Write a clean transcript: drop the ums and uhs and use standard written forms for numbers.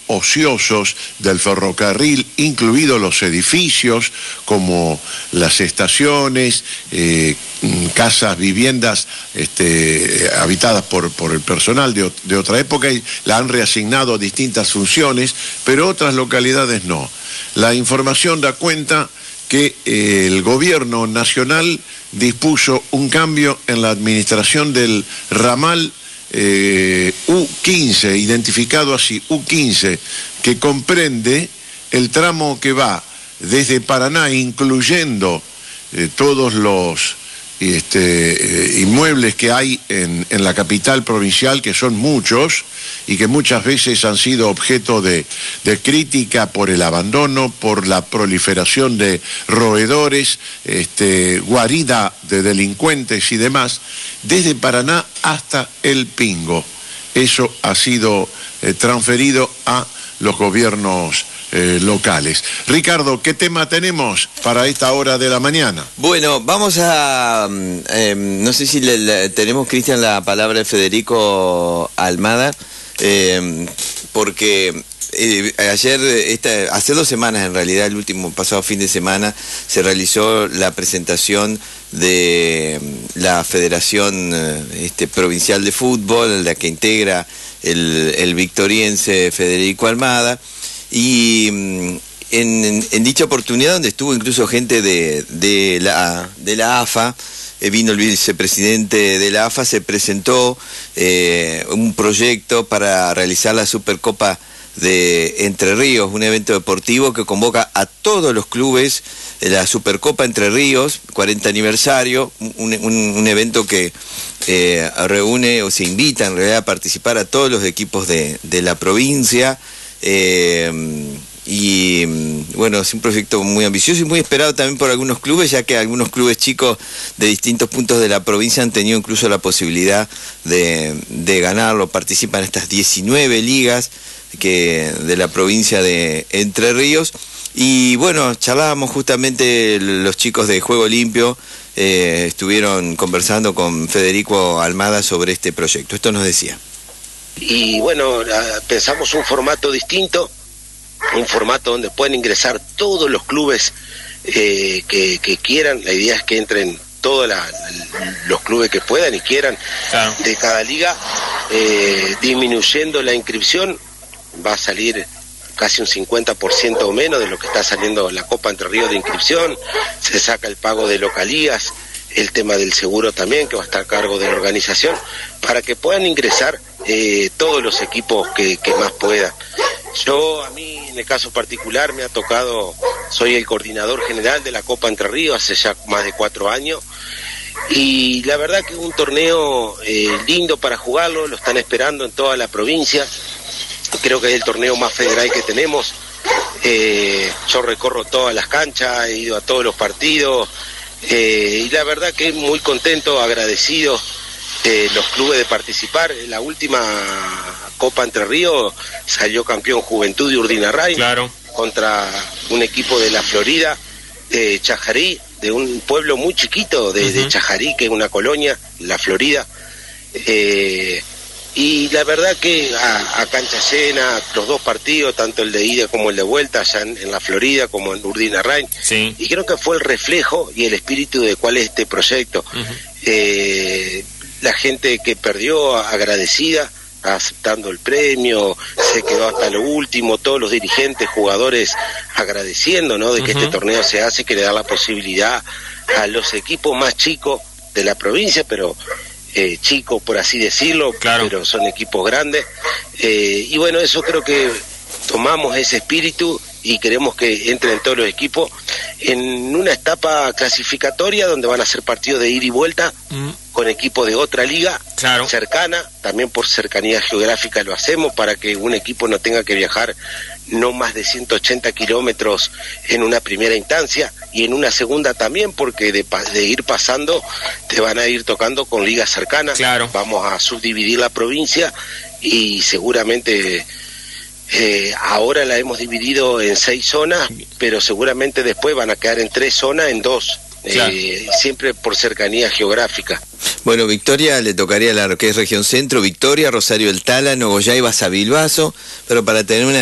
ociosos del ferrocarril, incluidos los edificios como las estaciones, casas, viviendas habitadas por el personal de otra época, y la han reasignado a distintas funciones, pero otras localidades no. La información da cuenta que el gobierno nacional dispuso un cambio en la administración del ramal U15, identificado así, U15, que comprende el tramo que va desde Paraná, incluyendo todos los inmuebles que hay en la capital provincial, que son muchos y que muchas veces han sido objeto de crítica por el abandono, por la proliferación de roedores, guarida de delincuentes y demás, desde Paraná hasta El Pingo. Eso ha sido transferido a los gobiernos locales. Ricardo, ¿qué tema tenemos para esta hora de la mañana? Bueno, vamos a... no sé si tenemos, Cristian, la palabra de Federico Almada, porque ayer, hace 2 semanas en realidad, el último pasado fin de semana, se realizó la presentación de la Federación Provincial de Fútbol, la que integra el victoriense Federico Almada. Y en dicha oportunidad, donde estuvo incluso gente de la AFA, vino el vicepresidente de la AFA, se presentó un proyecto para realizar la Supercopa de Entre Ríos, un evento deportivo que convoca a todos los clubes, la Supercopa Entre Ríos, 40 aniversario, un evento que reúne o se invita en realidad a participar a todos los equipos de la provincia. Y bueno, es un proyecto muy ambicioso y muy esperado también por algunos clubes, ya que algunos clubes chicos de distintos puntos de la provincia han tenido incluso la posibilidad de ganarlo. Participan en estas 19 ligas de la provincia de Entre Ríos. Y bueno, charlábamos justamente los chicos de Juego Limpio, estuvieron conversando con Federico Almada sobre este proyecto. Esto nos decía. Y bueno, pensamos un formato distinto, un formato donde pueden ingresar todos los clubes que quieran. La idea es que entren todos los clubes que puedan y quieran, claro, de cada liga, disminuyendo la inscripción. Va a salir casi un 50% o menos de lo que está saliendo la Copa Entre Ríos de inscripción. Se saca el pago de localías, el tema del seguro también, que va a estar a cargo de la organización, para que puedan ingresar todos los equipos que más puedan. A mí, en el caso particular, me ha tocado, soy el coordinador general de la Copa Entre Ríos hace ya más de 4 años, y la verdad que es un torneo lindo para jugarlo, lo están esperando en toda la provincia. Creo que es el torneo más federal que tenemos. Yo recorro todas las canchas, he ido a todos los partidos, y la verdad que muy contento, agradecido los clubes de participar. En la última Copa Entre Ríos salió campeón Juventud de Urdinarray, claro, contra un equipo de la Florida, de Chajarí, de un pueblo muy chiquito de Chajarí, que es una colonia, la Florida. Y la verdad que a cancha llena, los 2 partidos, tanto el de ida como el de vuelta, allá en la Florida como en Urdinarray, sí. Y creo que fue el reflejo y el espíritu de cuál es este proyecto. La gente que perdió, agradecida, aceptando el premio, se quedó hasta lo último, todos los dirigentes, jugadores agradeciendo, ¿no?, de que este torneo se hace, que le da la posibilidad a los equipos más chicos de la provincia, pero chicos por así decirlo, claro, pero son equipos grandes, y bueno, eso creo que tomamos ese espíritu y queremos que entren todos los equipos en una etapa clasificatoria donde van a ser partidos de ida y vuelta con equipos de otra liga, claro, cercana, también por cercanía geográfica lo hacemos, para que un equipo no tenga que viajar no más de 180 kilómetros en una primera instancia, y en una segunda también, porque de ir pasando te van a ir tocando con ligas cercanas, claro. Vamos a subdividir la provincia y seguramente ahora la hemos dividido en 6 zonas, pero seguramente después van a quedar en 3 zonas, en 2, claro, siempre por cercanía geográfica. Bueno, Victoria le tocaría la que es región centro, Victoria, Rosario del Tala, Nogoyá y Basavilbaso, pero para tener una